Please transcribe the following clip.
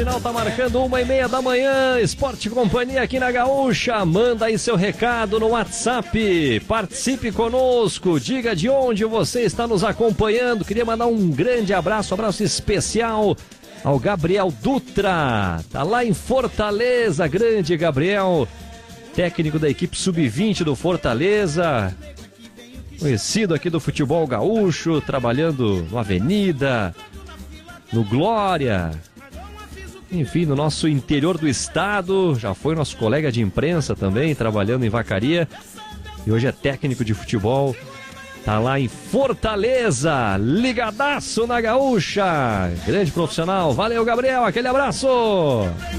Final tá marcando 1h30 da manhã, Esporte Companhia aqui na Gaúcha. Manda aí seu recado no WhatsApp, participe conosco, diga de onde você está nos acompanhando. Queria mandar um grande abraço especial ao Gabriel Dutra, tá lá em Fortaleza, grande Gabriel, técnico da equipe Sub-20 do Fortaleza, conhecido aqui do futebol gaúcho, trabalhando no Avenida, no Glória, enfim, no nosso interior do estado, já foi nosso colega de imprensa também, trabalhando em Vacaria, e hoje é técnico de futebol, tá lá em Fortaleza, ligadaço na Gaúcha, grande profissional. Valeu, Gabriel, aquele abraço!